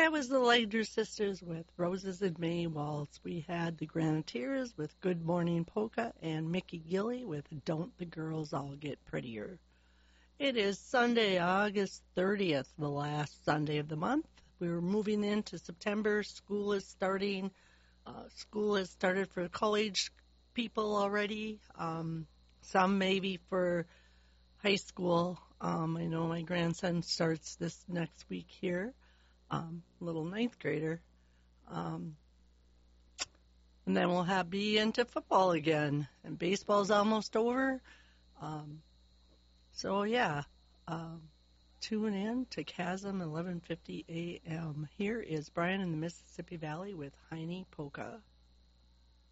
That was the Legger Sisters with Roses in May Waltz. We had the Grenadiers with Good Morning Polka and Mickey Gilley with Don't the Girls All Get Prettier. It is Sunday, August 30th, the last Sunday of the month. We're moving into September. School is starting. School has started for college people already. Some maybe for high school. I know my grandson starts this next week here. Little ninth grader. And then we'll be into football again. And baseball's almost over. Tune in to Chasm 1150 AM. Here is Brian in the Mississippi Valley with Heine Polka.